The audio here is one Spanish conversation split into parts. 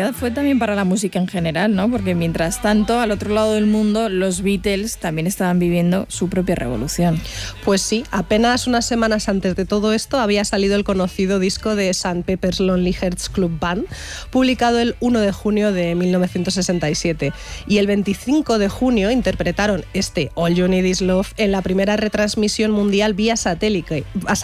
realidad fue también para la música en general, ¿no? Porque mientras tanto, al otro lado del mundo, los Beatles también estaban viviendo su propia revolución. Pues sí, apenas unas semanas antes de todo esto había salido el conocido disco de St. Pepper's Lonely Hearts Club Band, publicado el 1 de junio de 1967. Y el 25 de junio interpretaron este All You Need Is Love en la primera retransmisión mundial vía satélite,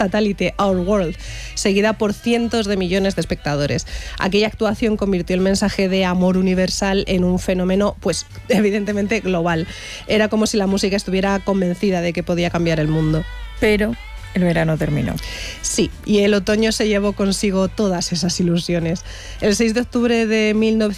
Our World, seguida por cientos de millones de espectadores. Aquella actuación convirtió el mensaje de amor universal en un fenómeno, pues evidentemente global. Era como si la música estuviera convencida de que podía cambiar el mundo. Pero el verano terminó. Sí, y el otoño se llevó consigo todas esas ilusiones. El 6 de octubre de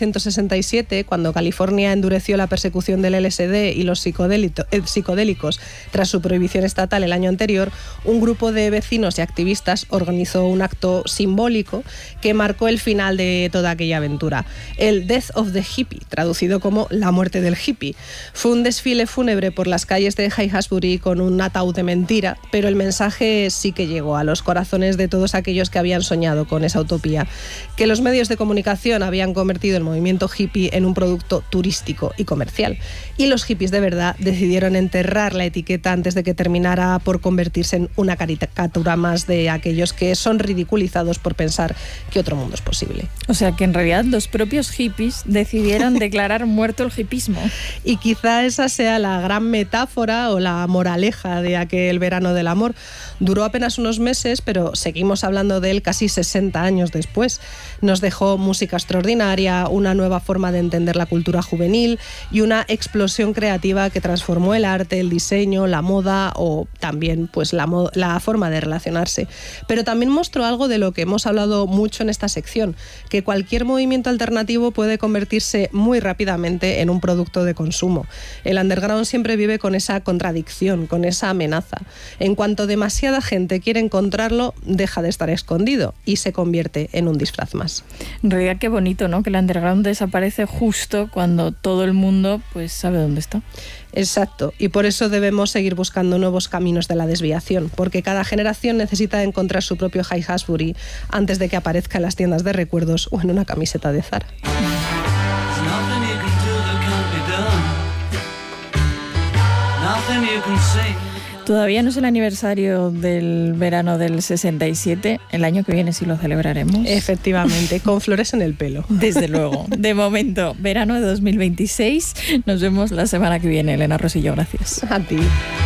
1967, cuando California endureció la persecución del LSD y los psicodélicos tras su prohibición estatal el año anterior, un grupo de vecinos y activistas organizó un acto simbólico que marcó el final de toda aquella aventura. El Death of the Hippie, traducido como la muerte del hippie. Fue un desfile fúnebre por las calles de Haighasbury con un ataúd de mentira, pero el mensaje sí que llegó a los corazones de todos aquellos que habían soñado con esa utopía, que los medios de comunicación habían convertido el movimiento hippie en un producto turístico y comercial. Y los hippies de verdad decidieron enterrar la etiqueta antes de que terminara por convertirse en una caricatura más de aquellos que son ridiculizados por pensar que otro mundo es posible. O sea que en realidad los propios hippies decidieron declarar muerto el hippismo. Y quizá esa sea la gran metáfora o la moraleja de aquel verano del amor. Duró apenas unos meses, pero seguimos hablando de él casi 60 años después. Nos dejó música extraordinaria, una nueva forma de entender la cultura juvenil y una explosión creativa que transformó el arte, el diseño, la moda o también pues, la forma de relacionarse. Pero también mostró algo de lo que hemos hablado mucho en esta sección, que cualquier movimiento alternativo puede convertirse muy rápidamente en un producto de consumo. El underground siempre vive con esa contradicción, con esa amenaza. En cuanto demasiada gente quiere encontrarlo, deja de estar escondido y se convierte en un disfraz más. En realidad qué bonito, ¿no? Que el underground desaparece justo cuando todo el mundo pues sabe dónde está. Exacto, y por eso debemos seguir buscando nuevos caminos de la desviación, porque cada generación necesita encontrar su propio Haighasbury antes de que aparezca en las tiendas de recuerdos o en una camiseta de Zara. Todavía no es el aniversario del verano del 67. El año que viene sí lo celebraremos. Efectivamente, con flores en el pelo. Desde luego. De momento, verano de 2026. Nos vemos la semana que viene. Elena Rosillo, gracias. A ti.